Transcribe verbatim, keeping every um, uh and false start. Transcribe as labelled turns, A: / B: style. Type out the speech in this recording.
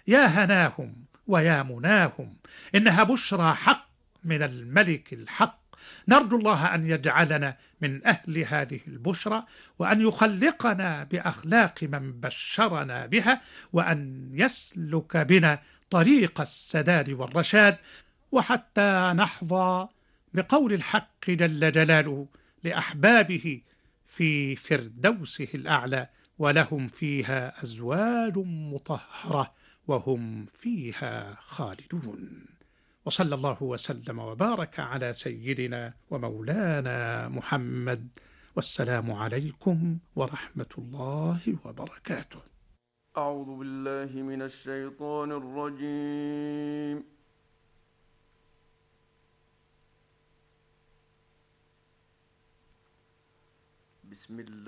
A: يا هناهم ويا مناهم، إنها بشرى حق من الملك الحق. نرجو الله أن يجعلنا من أهل هذه البشرى، وأن يخلقنا بأخلاق من بشرنا بها، وأن يسلك بنا طريق السداد والرشاد، وحتى نحظى بقول الحق جل جلاله لأحبابه في فردوسه الأعلى: ولهم فيها أزواج مطهرة وهم فيها خالدون. وصلى الله وسلم وبارك على سيدنا ومولانا محمد، والسلام عليكم ورحمة الله وبركاته.
B: أعوذ بالله من الشيطان الرجيم. بسم الله